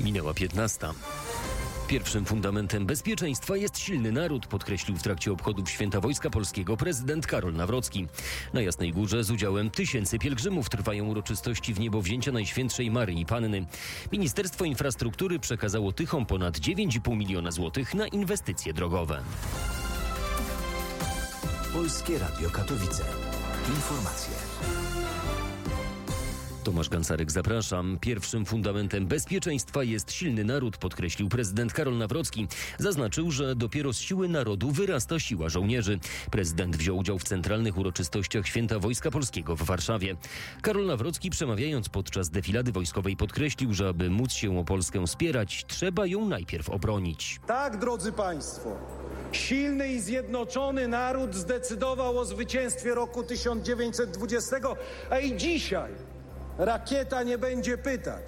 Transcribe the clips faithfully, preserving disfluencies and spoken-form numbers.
Minęła piętnasta. Pierwszym fundamentem bezpieczeństwa jest silny naród, podkreślił w trakcie obchodów Święta Wojska Polskiego prezydent Karol Nawrocki. Na Jasnej Górze z udziałem tysięcy pielgrzymów trwają uroczystości w niebowzięcia Najświętszej Maryi Panny. Ministerstwo Infrastruktury przekazało Tychom ponad dziewięć i pół miliona złotych na inwestycje drogowe. Polskie Radio Katowice. Informacje. Tomasz Gancarek, zapraszam. Pierwszym fundamentem bezpieczeństwa jest silny naród, podkreślił prezydent Karol Nawrocki. Zaznaczył, że dopiero z siły narodu wyrasta siła żołnierzy. Prezydent wziął udział w centralnych uroczystościach Święta Wojska Polskiego w Warszawie. Karol Nawrocki, przemawiając podczas defilady wojskowej, podkreślił, że aby móc się o Polskę wspierać, trzeba ją najpierw obronić. Tak, drodzy Państwo, silny i zjednoczony naród zdecydował o zwycięstwie roku tysiąc dziewięćset dwudziestego, a i dzisiaj rakieta nie będzie pytać,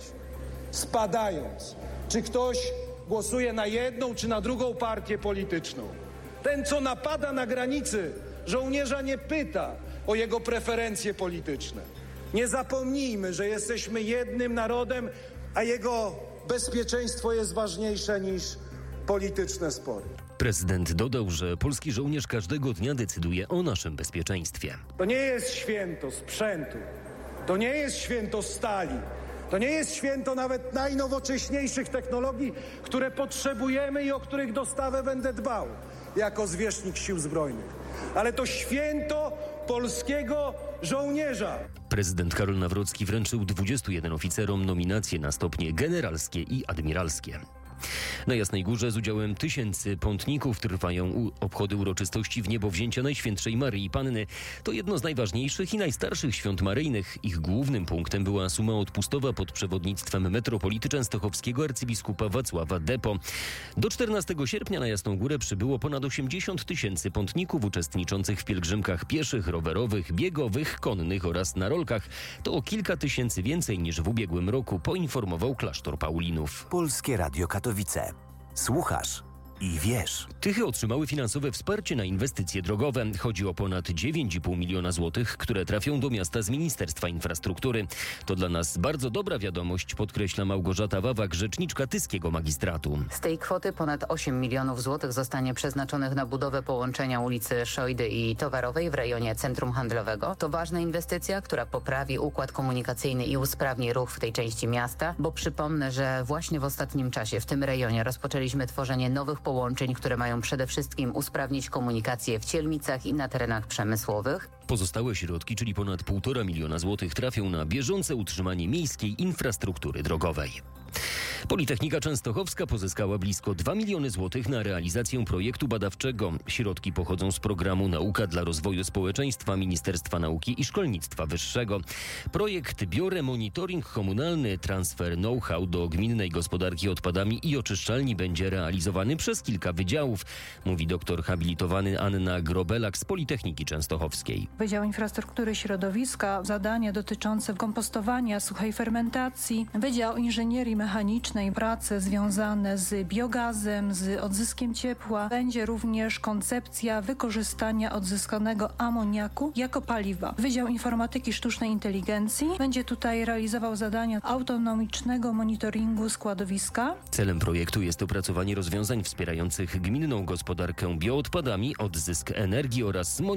spadając, czy ktoś głosuje na jedną, czy na drugą partię polityczną. Ten, co napada na granicy, żołnierza nie pyta o jego preferencje polityczne. Nie zapomnijmy, że jesteśmy jednym narodem, a jego bezpieczeństwo jest ważniejsze niż polityczne spory. Prezydent dodał, że polski żołnierz każdego dnia decyduje o naszym bezpieczeństwie. To nie jest święto sprzętu. To nie jest święto stali. To nie jest święto nawet najnowocześniejszych technologii, które potrzebujemy i o których dostawę będę dbał jako zwierzchnik Sił Zbrojnych. Ale to święto polskiego żołnierza. Prezydent Karol Nawrocki wręczył dwudziestu jeden oficerom nominacje na stopnie generalskie i admiralskie. Na Jasnej Górze z udziałem tysięcy pątników trwają u- obchody uroczystości w niebowzięcia Najświętszej Maryi Panny. To jedno z najważniejszych i najstarszych świąt maryjnych. Ich głównym punktem była suma odpustowa pod przewodnictwem metropolity częstochowskiego arcybiskupa Wacława Depo. Do czternastego sierpnia na Jasną Górę przybyło ponad osiemdziesiąt tysięcy pątników uczestniczących w pielgrzymkach pieszych, rowerowych, biegowych, konnych oraz na rolkach. To o kilka tysięcy więcej niż w ubiegłym roku, poinformował klasztor Paulinów. Polskie Radio Katowice. Słuchasz i wiesz. Tychy otrzymały finansowe wsparcie na inwestycje drogowe. Chodzi o ponad dziewięć i pół miliona złotych, które trafią do miasta z Ministerstwa Infrastruktury. To dla nas bardzo dobra wiadomość, podkreśla Małgorzata Wawak, rzeczniczka tyskiego magistratu. Z tej kwoty ponad osiem milionów złotych zostanie przeznaczonych na budowę połączenia ulicy Szojdy i Towarowej w rejonie Centrum Handlowego. To ważna inwestycja, która poprawi układ komunikacyjny i usprawni ruch w tej części miasta, bo przypomnę, że właśnie w ostatnim czasie w tym rejonie rozpoczęliśmy tworzenie nowych połączeń, które mają przede wszystkim usprawnić komunikację w Cielmicach i na terenach przemysłowych. Pozostałe środki, czyli ponad półtora miliona złotych, trafią na bieżące utrzymanie miejskiej infrastruktury drogowej. Politechnika Częstochowska pozyskała blisko dwa miliony złotych na realizację projektu badawczego. Środki pochodzą z programu Nauka dla rozwoju społeczeństwa Ministerstwa Nauki i Szkolnictwa Wyższego. Projekt Bioremonitoring komunalny, transfer know-how do gminnej gospodarki odpadami i oczyszczalni będzie realizowany przez kilka wydziałów, mówi doktor habilitowany Anna Grobelak z Politechniki Częstochowskiej. Wydział Infrastruktury Środowiska, zadania dotyczące kompostowania, suchej fermentacji, Wydział Inżynierii Mechanicznej, prace związane z biogazem, z odzyskiem ciepła. Będzie również koncepcja wykorzystania odzyskanego amoniaku jako paliwa. Wydział Informatyki Sztucznej Inteligencji będzie tutaj realizował zadania autonomicznego monitoringu składowiska. Celem projektu jest opracowanie rozwiązań wspierających gminną gospodarkę bioodpadami, odzysk energii oraz